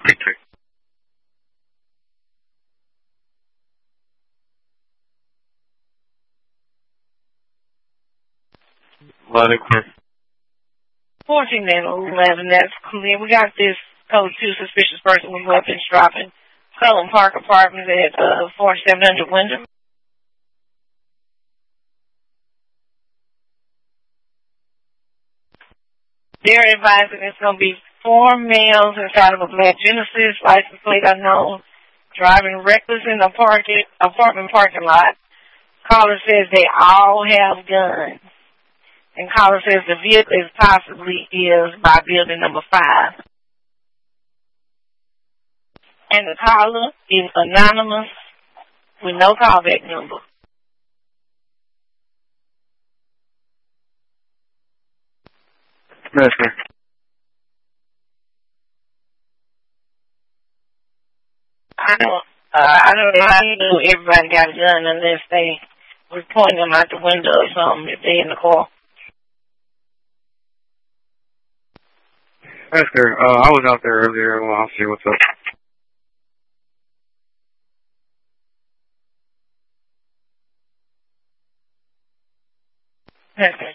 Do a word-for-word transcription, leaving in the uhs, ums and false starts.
fourteen and eleven, that's clear. We got this code two suspicious person with weapons dropping. Cullen Park Apartments at uh, forty-seven hundred Wyndham. They're advising it's going to be four males inside of a black Genesis, license plate unknown, driving reckless in the parking, apartment parking lot. Caller says they all have guns. And caller says the vehicle is possibly is by building number five. And the caller is anonymous with no callback number. Yes, sir. I don't, uh, I don't know how you know everybody got a gun unless they were pointing them out the window or something if they're in the car. Yes, sir. Uh, I was out there earlier. Well, I'll see what's up. Yes, sir.